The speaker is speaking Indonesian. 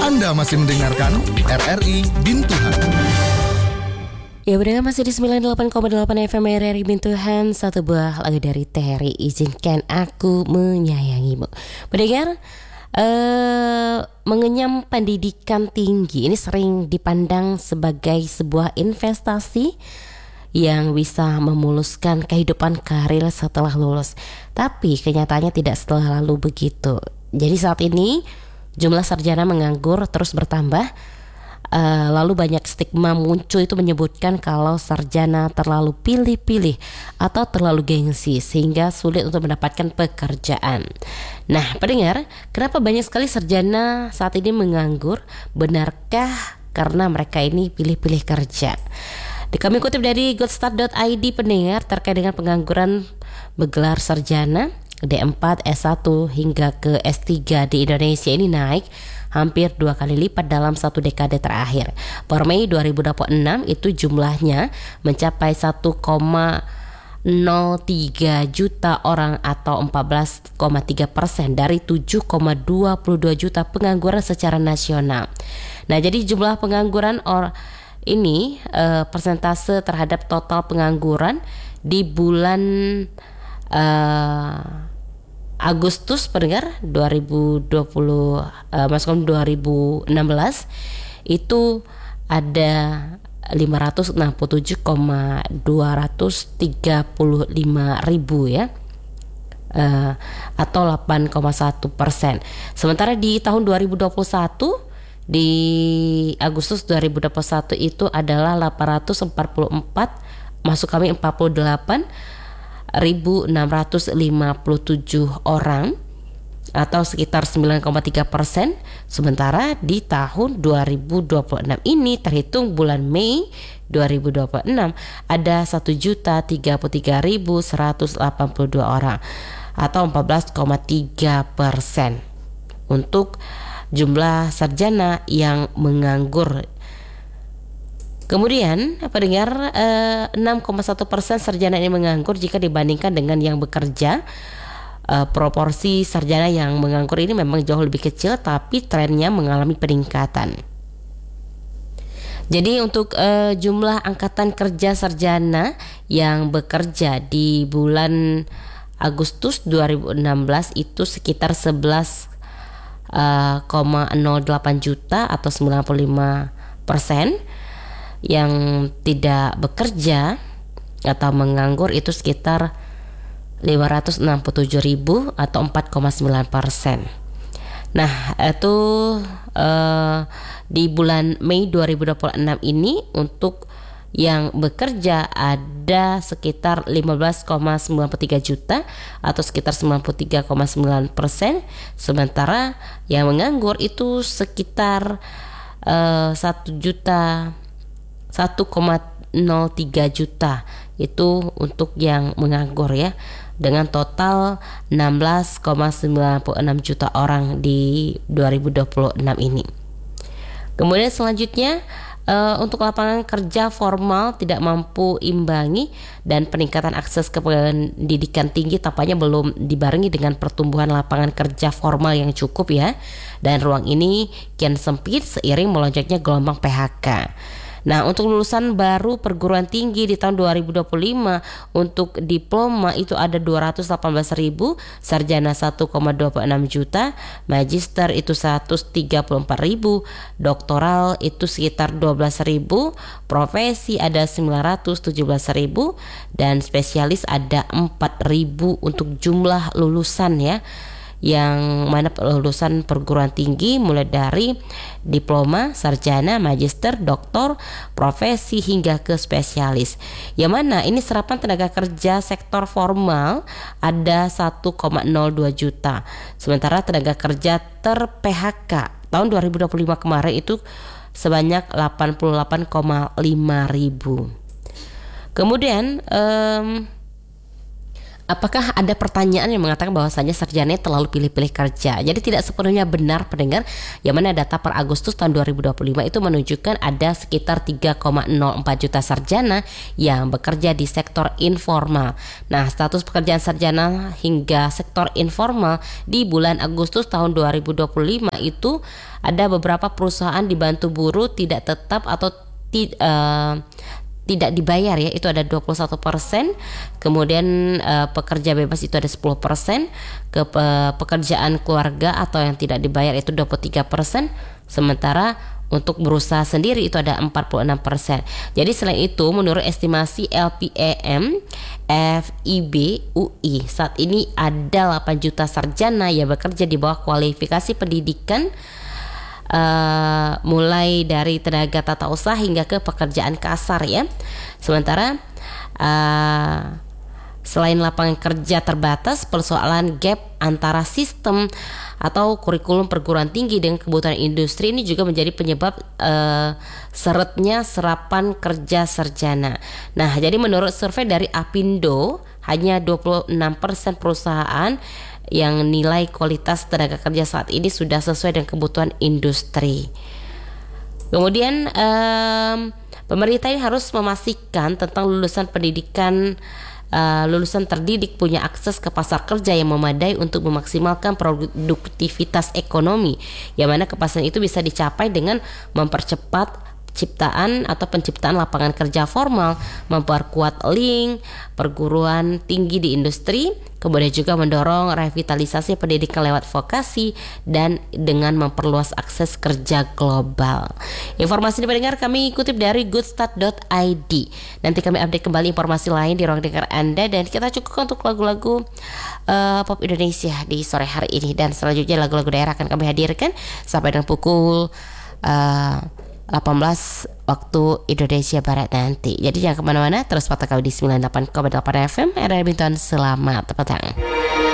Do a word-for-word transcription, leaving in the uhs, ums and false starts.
Anda masih mendengarkan R R I Bintuhan. Ya, berdengar masih di sembilan puluh delapan koma delapan F M R R I Bintuhan. Satu buah lagu dari Terry, Izinkan Aku Menyayangimu. Berdengar uh, mengenyam pendidikan tinggi ini sering dipandang sebagai sebuah investasi yang bisa memuluskan kehidupan karir setelah lulus. Tapi kenyataannya tidak selalu begitu. Jadi saat ini jumlah sarjana menganggur terus bertambah. Uh, lalu banyak stigma muncul itu menyebutkan kalau sarjana terlalu pilih-pilih atau terlalu gengsi sehingga sulit untuk mendapatkan pekerjaan. Nah, pendengar, kenapa banyak sekali sarjana saat ini menganggur? Benarkah karena mereka ini pilih-pilih kerja? Kami kutip dari goodstart dot i d, pendengar, terkait dengan pengangguran bergelar sarjana D empat, S satu hingga ke S tiga di Indonesia ini naik hampir dua kali lipat dalam satu dekade terakhir. Per Mei dua ribu dua puluh enam itu jumlahnya mencapai satu koma nol tiga juta orang atau empat belas koma tiga persen dari tujuh koma dua dua juta pengangguran secara nasional. Nah, jadi jumlah pengangguran or ini uh, persentase terhadap total pengangguran di bulan uh, Agustus, pendengar, dua ribu dua puluh uh, masuk dua ribu enam belas itu ada lima ratus enam puluh tujuh ribu dua ratus tiga puluh lima ribu ya. Uh, atau delapan koma satu persen. Sementara di tahun dua ribu dua puluh satu, di Agustus dua ribu dua puluh satu itu adalah delapan ratus empat puluh empat, masuk kami empat puluh delapan ribu enam ratus lima puluh tujuh orang atau sekitar sembilan koma tiga persen. Sementara di tahun dua ribu dua puluh enam ini terhitung bulan Mei dua ribu dua puluh enam ada satu juta tiga puluh tiga ribu seratus delapan puluh dua orang atau empat belas koma tiga persen untuk jumlah sarjana yang menganggur. Kemudian pendengar, eh, enam koma satu persen sarjana ini menganggur jika dibandingkan dengan yang bekerja. Eh, proporsi sarjana yang menganggur ini memang jauh lebih kecil, tapi trennya mengalami peningkatan. Jadi untuk eh, jumlah angkatan kerja sarjana yang bekerja di bulan Agustus dua ribu enam belas itu sekitar sebelas koma nol delapan juta atau sembilan puluh lima persen. Yang tidak bekerja atau menganggur itu sekitar lima ratus enam puluh tujuh ribu atau empat koma sembilan persen. Nah, itu uh, di bulan Mei dua ribu dua puluh enam ini untuk yang bekerja ada sekitar lima belas koma sembilan tiga juta atau sekitar sembilan puluh tiga koma sembilan persen. Sementara yang menganggur itu sekitar uh, satu juta satu koma nol tiga juta itu untuk yang menganggur ya, dengan total enam belas koma sembilan enam juta orang di dua ribu dua puluh enam ini. Kemudian selanjutnya uh, untuk lapangan kerja formal tidak mampu imbangi dan peningkatan akses ke pendidikan tinggi tampaknya belum dibarengi dengan pertumbuhan lapangan kerja formal yang cukup ya, dan ruang ini kian sempit seiring melonjaknya gelombang P H K. Nah, untuk lulusan baru perguruan tinggi di tahun dua ribu dua puluh lima untuk diploma itu ada dua ratus delapan belas ribu, sarjana satu koma dua enam juta, magister itu seratus tiga puluh empat ribu, doktoral itu sekitar dua belas ribu, profesi ada sembilan ratus tujuh belas ribu, dan spesialis ada empat ribu untuk jumlah lulusan ya. Yang mana lulusan perguruan tinggi mulai dari diploma, sarjana, magister, doktor, profesi hingga ke spesialis. Yang mana ini serapan tenaga kerja sektor formal ada satu koma nol dua juta. Sementara tenaga kerja ter-P H K tahun dua ribu dua puluh lima kemarin itu sebanyak delapan puluh delapan koma lima ribu. Kemudian um, apakah ada pertanyaan yang mengatakan bahwasanya sarjana terlalu pilih-pilih kerja? Jadi tidak sepenuhnya benar pendengar, yang mana data per Agustus tahun dua ribu dua puluh lima itu menunjukkan ada sekitar tiga koma nol empat juta sarjana yang bekerja di sektor informal. Nah, status pekerjaan sarjana hingga sektor informal di bulan Agustus tahun dua ribu dua puluh lima itu ada beberapa perusahaan dibantu buruh tidak tetap atau ti, uh, tidak dibayar ya, itu ada dua puluh satu persen. Kemudian uh, pekerja bebas itu ada sepuluh persen. Ke uh, pekerjaan keluarga atau yang tidak dibayar itu dua puluh tiga persen. Sementara untuk berusaha sendiri itu ada empat puluh enam persen. Jadi selain itu, menurut estimasi L P A M F I B U I, saat ini ada delapan juta sarjana yang bekerja di bawah kualifikasi pendidikan, Uh, mulai dari tenaga tata usaha hingga ke pekerjaan kasar ya. Sementara uh, selain lapangan kerja terbatas, persoalan gap antara sistem atau kurikulum perguruan tinggi dengan kebutuhan industri ini juga menjadi penyebab uh, seretnya serapan kerja sarjana. Nah, jadi menurut survei dari Apindo, hanya dua puluh enam persen perusahaan yang nilai kualitas tenaga kerja saat ini sudah sesuai dengan kebutuhan industri. Kemudian um, pemerintah ini harus memastikan tentang lulusan pendidikan uh, lulusan terdidik punya akses ke pasar kerja yang memadai untuk memaksimalkan produktivitas ekonomi, yang mana kepastian itu bisa dicapai dengan mempercepat ciptaan atau penciptaan lapangan kerja formal, memperkuat link perguruan tinggi di industri, kemudian juga mendorong revitalisasi pendidikan lewat vokasi dan dengan memperluas akses kerja global. Informasi dipendengar kami kutip dari goodstart dot i d. Nanti kami update kembali informasi lain di ruang dengar Anda, dan kita cukupkan untuk lagu-lagu uh, pop Indonesia di sore hari ini, dan selanjutnya lagu-lagu daerah akan kami hadirkan sampai dengan pukul uh, delapan belas waktu Indonesia Barat nanti. Jadi jangan kemana-mana, terus pantau kami di sembilan puluh delapan koma delapan F M R R Bintan. Selamat petang.